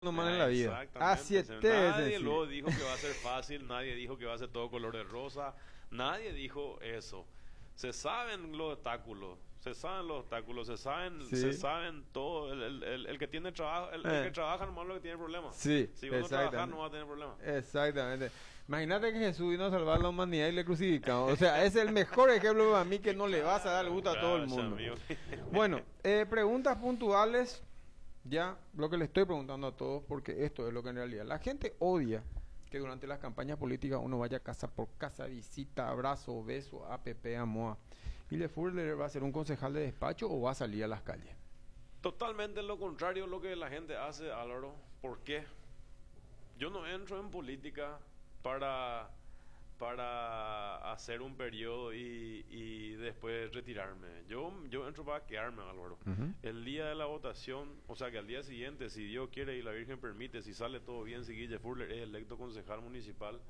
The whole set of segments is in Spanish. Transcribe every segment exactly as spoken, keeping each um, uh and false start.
nomás en Ah, la vida. Así exactamente. es, Se- te Nadie sencillo. lo dijo que va a ser fácil, nadie dijo que va a ser todo color de rosa, nadie dijo eso. Se saben los obstáculos, se saben los obstáculos, se saben, se Sí, saben todo. El, el- el- el que tiene trabajo, el, el que eh, trabaja nomás es lo que tiene problemas. sí, Si vos no trabajas no exactamente. vas a tener problemas. Exactamente. Imagínate que Jesús vino a salvar a la humanidad y le crucificaron. O sea, es el mejor ejemplo para mí que no le vas a dar gusto a todo el Gracias, mundo. amigo. Bueno, eh, preguntas puntuales. Ya, lo que le estoy preguntando a todos, porque esto es lo que en realidad la gente odia que durante las campañas políticas uno vaya casa por casa, visita, abrazo, beso, app, amoa. ¿Y Le Furler va a ser un concejal de despacho o va a salir a las calles? Totalmente lo contrario a lo que la gente hace, Álvaro. ¿Por qué? Yo no entro en política para, para hacer un periodo y, y después retirarme. Yo, yo entro para quedarme, Álvaro. Ujú. El día de la votación, o sea que al día siguiente, si Dios quiere y la Virgen permite, si sale todo bien, si Guille Furler es electo concejal municipal,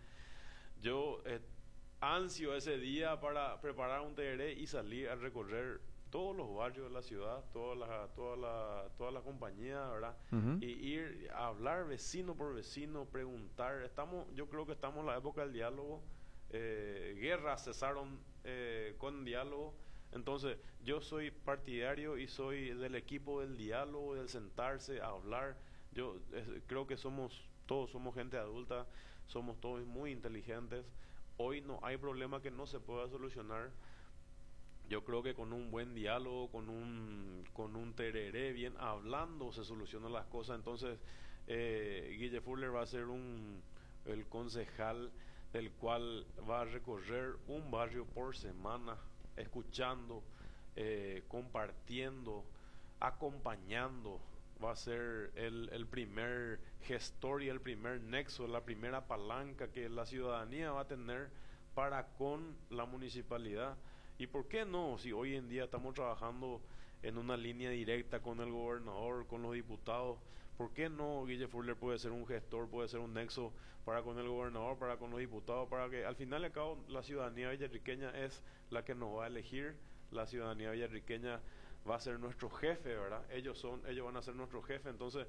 yo eh, ansio ese día para preparar un tereré y salir a recorrer todos los barrios de la ciudad, todas las toda la, toda la compañía, ¿verdad? Ujú. Y ir a hablar vecino por vecino, preguntar. Estamos, yo creo que estamos en la época del diálogo. Eh, guerras cesaron eh, con diálogo. Entonces, yo soy partidario y soy del equipo del diálogo, del sentarse a hablar. Yo eh, creo que somos todos somos gente adulta, somos todos muy inteligentes. Hoy no hay problema que no se pueda solucionar. Yo creo que con un buen diálogo, con un, con un tereré bien hablando, se solucionan las cosas. Entonces, eh, Guille Fuller va a ser un, el concejal del cual va a recorrer un barrio por semana, escuchando, eh, compartiendo, acompañando. Va a ser el, el primer gestor y el primer nexo, la primera palanca que la ciudadanía va a tener para con la municipalidad. ¿Y por qué no? Si hoy en día estamos trabajando en una línea directa con el gobernador, con los diputados, ¿por qué no Guille Furler puede ser un gestor, puede ser un nexo para con el gobernador, para con los diputados, para que al final y al cabo la ciudadanía villarriqueña es la que nos va a elegir, la ciudadanía villarriqueña va a ser nuestro jefe, ¿verdad? Ellos son, ellos van a ser nuestro jefe, entonces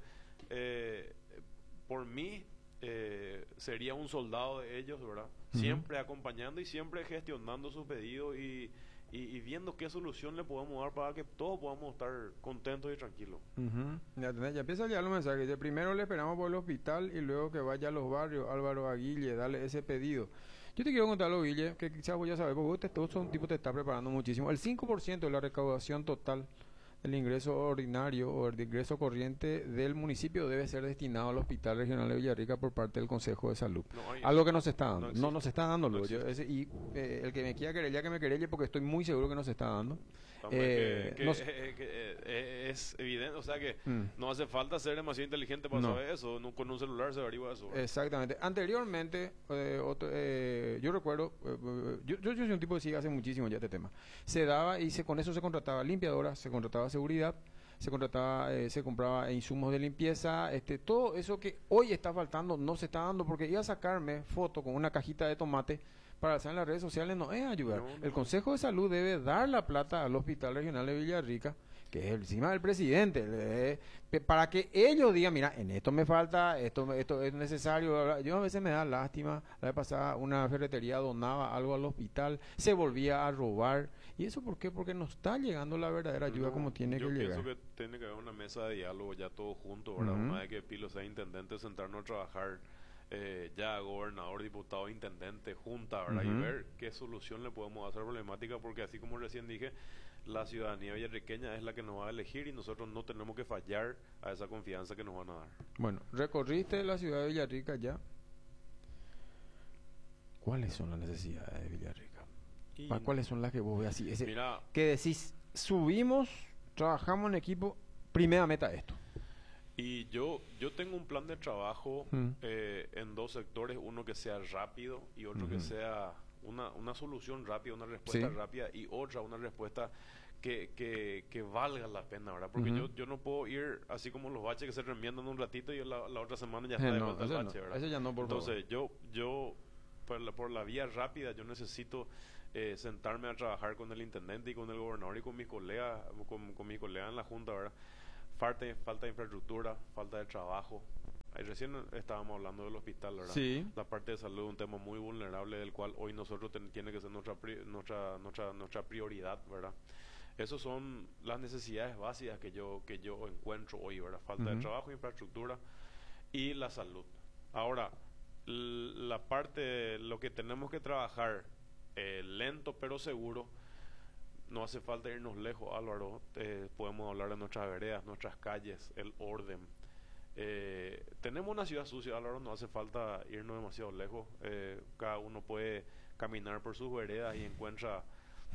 eh, por mí eh, sería un soldado de ellos, ¿verdad? Ujú. Siempre acompañando y siempre gestionando sus pedidos y, y, y viendo qué solución le podemos dar para que todos podamos estar contentos y tranquilos. Ujú. Ya, tenés- ya empieza ya los mensajes. Dice, primero le esperamos por el hospital y luego que vaya a los barrios, Álvaro Aguille, dale ese pedido. Yo te quiero contar algo, Guille, que quizás voy a saber, porque vos te, todo son tipo te está preparando muchísimo. El cinco por ciento de la recaudación total del ingreso ordinario o el ingreso corriente del municipio debe ser destinado al Hospital Regional de Villarrica por parte del Consejo de Salud. No hay Algo eso. que no se está No dando. No, no se existe. está dando, No luego. Yo, existe. ese- y eh, el que me quiera querella, que me querelle, porque estoy muy seguro que no se está dando. Hombre, Eh, que, no que, sé. eh, que, eh, eh, es evidente, o sea que Mm. no hace falta ser demasiado inteligente para No. saber eso, no- con un celular se averigua eso, ¿verdad? Exactamente. Anteriormente, eh, otro- eh, yo recuerdo, eh, eh, yo, yo, yo soy un tipo que sigue hace muchísimo ya este tema. Se daba y se, con eso se contrataba limpiadoras, se contrataba seguridad, se contrataba, eh, se compraba insumos de limpieza, este, todo eso que hoy está faltando no se está dando porque iba a sacarme foto con una cajita de tomate para hacer en las redes sociales no es ayudar. No, no, El no. Consejo de Salud debe dar la plata al Hospital Regional de Villarrica, que es encima del presidente, le- pe- para que ellos digan, mira, en esto me falta, esto, me- esto es necesario. Bla, bla. Yo a veces me da lástima, la vez pasada una ferretería donaba algo al hospital, se volvía a robar. ¿Y eso por qué? Porque no está llegando la verdadera ayuda No, como tiene yo que pienso llegar. que tiene que haber una mesa de diálogo ya todos juntos, ¿verdad? Ujú. Una vez que Pilo sea intendente, sentarnos a trabajar eh, ya gobernador, diputado, intendente, junta, ¿verdad? Y Ujú. ver qué solución le podemos hacer problemática, porque así como recién dije, la ciudadanía villarriqueña es la que nos va a elegir y nosotros no tenemos que fallar a esa confianza que nos van a dar. Bueno, recorriste la ciudad de Villarrica ya. ¿Cuáles son las necesidades de Villarrica? Y ¿Para cuáles son las que vos ves así? Ese, mira, que decís, subimos, trabajamos en equipo, primera meta esto. y yo, yo tengo un plan de trabajo Mm. eh, en dos sectores, uno que sea rápido y otro que Ujú. sea una, una solución rápida, una respuesta Sí. rápida y otra, una respuesta que, que, que valga la pena, ¿verdad? Porque Ujú. yo, yo no puedo ir así como los baches que se remiendan un ratito y la, la otra semana ya Eh, está de no, vuelta el ese bache, no, ¿verdad? ese ya no, por Entonces yo, yo por la, por la vía rápida, yo necesito eh, sentarme a trabajar con el intendente y con el gobernador y con mis colegas, con, con mis colegas en la junta, ¿verdad? Falta, falta de infraestructura, falta de trabajo, ahí recién estábamos hablando del hospital, ¿verdad? Sí. La parte de salud es un tema muy vulnerable del cual hoy nosotros ten, tiene que ser nuestra, pri, nuestra, nuestra, nuestra prioridad, ¿verdad? Esas son las necesidades básicas que yo, que yo encuentro hoy, ¿verdad? Falta uh-huh. de trabajo, infraestructura y la salud. Ahora, la parte, lo que tenemos que trabajar eh, lento pero seguro, no hace falta irnos lejos, Álvaro. Eh, podemos hablar de nuestras veredas, nuestras calles, el orden. Eh, tenemos una ciudad sucia, Álvaro, no hace falta irnos demasiado lejos. Eh, cada uno puede caminar por sus veredas y encuentra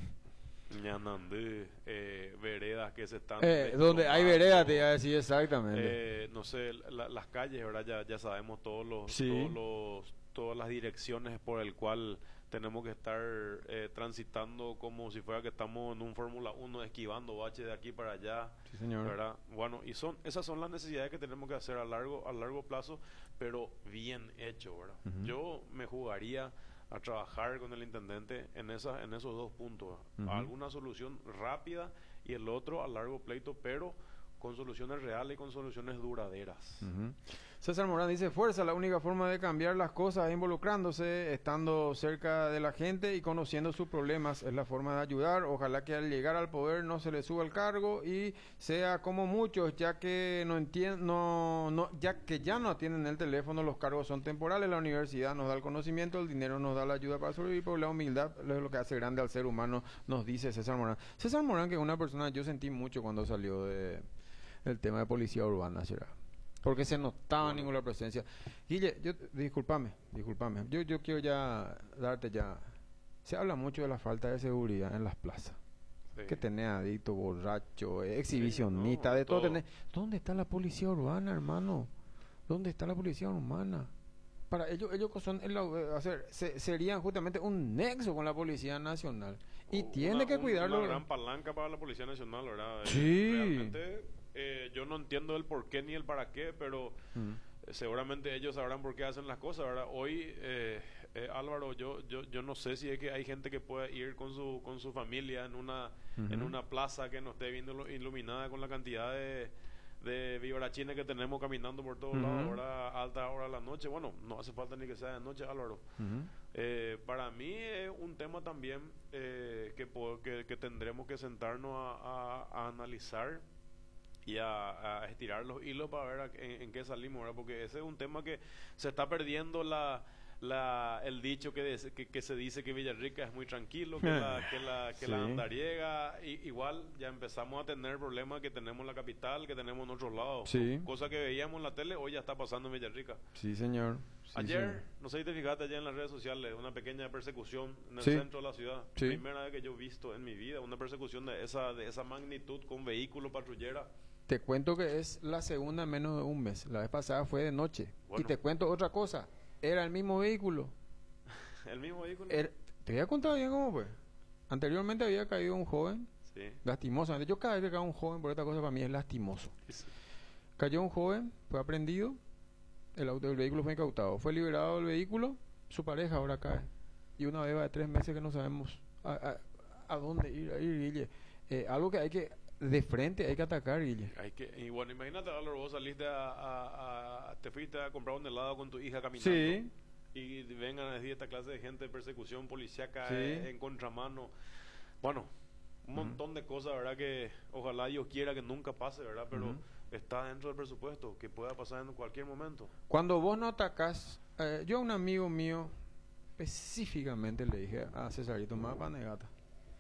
ñanandú, eh, veredas que se están... Eh, donde hay veredas, te iba a decir exactamente. Eh, no sé, la, las calles, ¿verdad? Ya, ya sabemos todos los, sí. todos los, todas las direcciones por el cual tenemos que estar eh, transitando como si fuera que estamos en un Fórmula uno esquivando baches de aquí para allá. Sí, señor. ¿Verdad? Bueno, y son esas son las necesidades que tenemos que hacer a largo a largo plazo, pero bien hecho, ¿verdad? Uh-huh. Yo me jugaría a trabajar con el intendente en esas en esos dos puntos. Uh-huh. Alguna solución rápida y el otro a largo pleito, pero con soluciones reales y con soluciones duraderas. Uh-huh. César Morán dice, fuerza, la única forma de cambiar las cosas es involucrándose, estando cerca de la gente y conociendo sus problemas, es la forma de ayudar. Ojalá que al llegar al poder no se le suba el cargo y sea como muchos, ya que no entienden, no, no, ya que ya no atienden el teléfono, los cargos son temporales, la universidad nos da el conocimiento, el dinero nos da la ayuda para sobrevivir, pero la humildad es lo que hace grande al ser humano, nos dice César Morán. César Morán, que es una persona, yo sentí mucho cuando salió de el tema de policía urbana, ¿será? Porque se notaba bueno. ninguna presencia. Guille, yo, discúlpame, discúlpame. Yo, yo quiero ya darte ya... Se habla mucho de la falta de seguridad en las plazas. Sí. Que tenés adicto, borracho, eh, exhibicionista, sí, no, de todo. todo. Tenés. ¿Dónde está la policía urbana, hermano? ¿Dónde está la policía urbana? Para ellos, ellos son el, hacer, se, serían justamente un nexo con la Policía Nacional. Y uh, tiene una, que cuidarlo. Una gran palanca para la Policía Nacional, ¿verdad? Sí. Realmente... Eh, yo no entiendo el por qué ni el para qué, pero mm. eh, seguramente ellos sabrán por qué hacen las cosas, ¿verdad? Hoy, eh, eh, Álvaro, yo, yo yo no sé si es que hay gente que pueda ir con su con su familia en una uh-huh. en una plaza que no esté viendo iluminada con la cantidad de, de vibrachines que tenemos caminando por todos uh-huh. lados, ¿verdad? A alta hora de la noche. Bueno, no hace falta ni que sea de noche, Álvaro. Uh-huh. Eh, para mí es un tema también eh, que, que, que tendremos que sentarnos a, a, a analizar y a, a estirar los hilos para ver a, en, en qué salimos, ¿verdad? Porque ese es un tema que se está perdiendo la, la el dicho que, de, que, que se dice que Villarrica es muy tranquilo, que la que la que sí. la andariega, y, igual ya empezamos a tener problemas que tenemos en la capital, que tenemos en otros lados, sí. cosa que veíamos en la tele, hoy ya está pasando en Villarrica. Sí, señor. Sí, ayer, señor. no sé si te fijaste ayer en las redes sociales, una pequeña persecución en el sí. centro de la ciudad. Sí. Primera vez que yo he visto en mi vida una persecución de esa de esa magnitud con vehículo patrullera. Te cuento que es la segunda en menos de un mes. La vez pasada fue de noche. Bueno. Y te cuento otra cosa. Era el mismo vehículo. ¿El mismo vehículo? Era, te voy a contar bien cómo fue. Anteriormente había caído un joven. Sí. Lastimosamente. Yo cada vez que cae un joven por esta cosa para mí es lastimoso. Sí. Cayó un joven, fue aprendido. El, auto, el vehículo fue incautado. Fue liberado del vehículo. Su pareja ahora cae. Y una beba de tres meses que no sabemos a, a, a dónde ir. A ir Guille. Eh, algo que hay que... De frente hay que atacar, Guille. Hay que, y bueno, imagínate, Álvaro, vos saliste a, a, a, te fuiste a comprar un helado con tu hija caminando. Sí. Y vengan a decir esta clase de gente de persecución policíaca sí. en, en contramano. Bueno, un montón uh-huh. de cosas, ¿verdad? Que ojalá Dios quiera que nunca pase, ¿verdad? Pero uh-huh. está dentro del presupuesto, que pueda pasar en cualquier momento. Cuando vos no atacás, eh, yo a un amigo mío específicamente le dije a Cesarito uh-huh. Mapa Negata,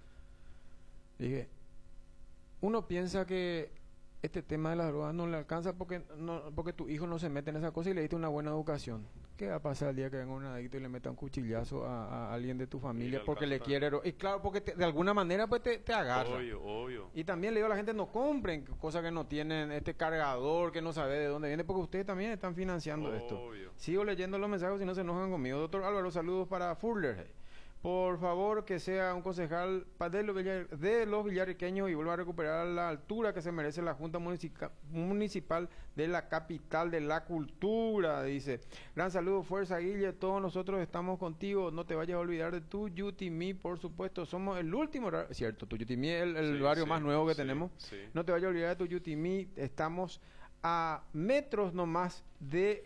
dije, uno piensa que este tema de las drogas no le alcanza porque no, porque tu hijo no se mete en esa cosa y le diste una buena educación. ¿Qué va a pasar el día que venga un adicto y le meta un cuchillazo a, a alguien de tu familia porque le quiere? Y claro, porque te, de alguna manera pues te, te agarra. Obvio, obvio. Y también le digo a la gente, no compren cosas que no tienen, este cargador que no sabe de dónde viene, porque ustedes también están financiando obvio. esto. Sigo leyendo los mensajes y no se enojan conmigo. Doctor Álvaro, saludos para Furler. Por favor, que sea un concejal de los, villar, de los villarriqueños y vuelva a recuperar la altura que se merece la Junta Municipal, municipal de la capital de la cultura, dice. Gran saludo, fuerza, Guille, todos nosotros estamos contigo, no te vayas a olvidar de tu Yutimí, por supuesto, somos el último, cierto, tu Yutimí es el, el sí, barrio sí, más nuevo que sí, tenemos, sí. No te vayas a olvidar de tu Yutimí, estamos a metros nomás de